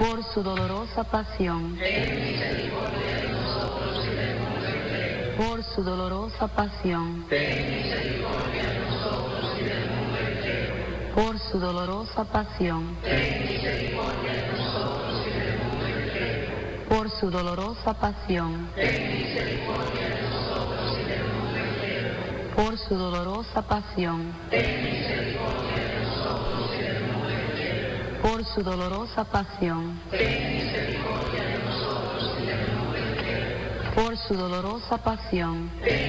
por su dolorosa pasión, por su dolorosa pasión, por su dolorosa pasión, por su dolorosa pasión, por su dolorosa pasión, por su dolorosa pasión, por su dolorosa pasión,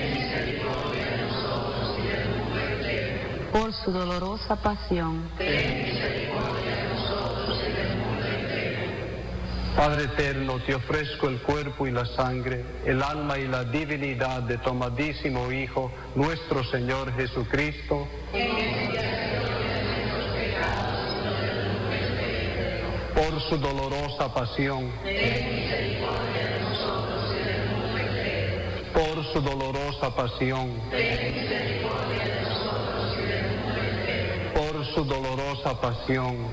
por su dolorosa pasión. Padre eterno, te ofrezco el cuerpo y la sangre, el alma y la divinidad de tu amadísimo Hijo, nuestro Señor Jesucristo, por su dolorosa pasión, por su dolorosa pasión, por su dolorosa pasión,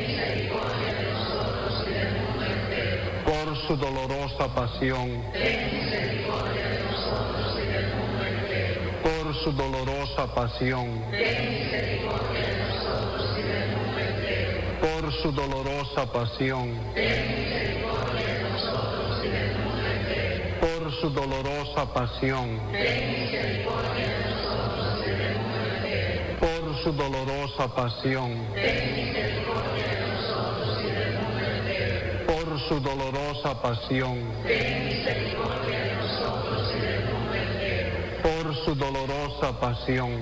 por su dolorosa pasión, por su dolorosa pasión, por su dolorosa pasión, por su dolorosa pasión, por su dolorosa pasión, por su dolorosa pasión, por su dolorosa pasión.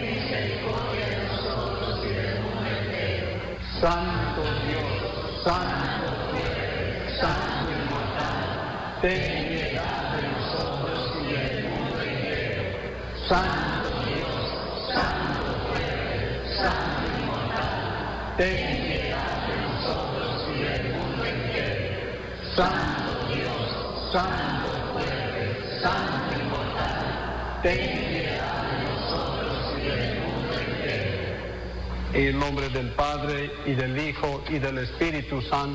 Santo Dios, Santo Fuerte, Santo Inmortal, ten piedad de nosotros y del mundo entero. Santo Dios, Santo Fuerte, Santo Inmortal, ten piedad de nosotros y del mundo entero. Santo Dios, Santo Fuerte, Santo Inmortal, ten piedad de nosotros y del mundo entero. En el nombre del Padre, y del Hijo, y del Espíritu Santo.